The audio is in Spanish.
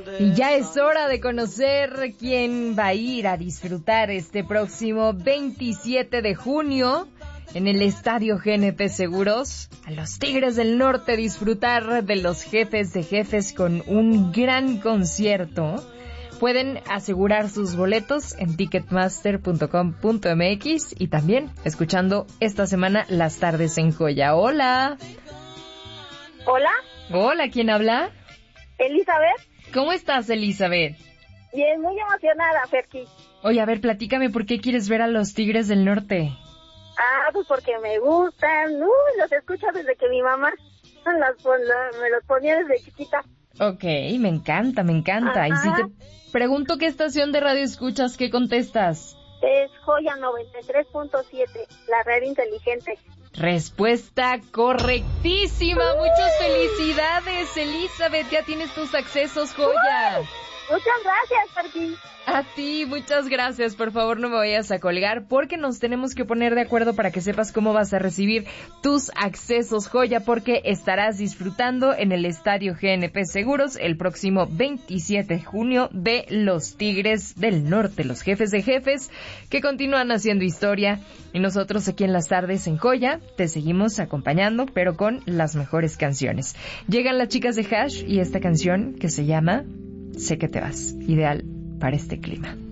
Y ya es hora de conocer quién va a ir a disfrutar este próximo 27 de junio en el Estadio GNP Seguros. A los Tigres del Norte, disfrutar de los Jefes de Jefes con un gran concierto. Pueden asegurar sus boletos en ticketmaster.com.mx y también escuchando esta semana Las Tardes en Joya. Hola. Hola. Hola, ¿quién habla? Elizabeth. ¿Cómo estás, Elizabeth? Bien, muy emocionada, Ferki. Oye, a ver, platícame, ¿por qué quieres ver a los Tigres del Norte? Pues porque me gustan. Los escucho desde que mi mamá me los ponía desde chiquita. Ok, me encanta. Ajá. Y si te pregunto qué estación de radio escuchas, ¿qué contestas? Es Joya 93.7, la red inteligente. Respuesta correctísima. Muchas felicidades, Elizabeth. Ya tienes tus accesos, Joya. Muchas gracias, Ferki. A ti, muchas gracias. Por favor, no me vayas a colgar porque nos tenemos que poner de acuerdo para que sepas cómo vas a recibir tus accesos, Joya, porque estarás disfrutando en el Estadio GNP Seguros el próximo 27 de junio de los Tigres del Norte, los Jefes de Jefes, que continúan haciendo historia. Y nosotros aquí en Las Tardes en Joya te seguimos acompañando, pero con las mejores canciones. Llegan las chicas de Hash y esta canción que se llama Sé que te vas, ideal para este clima.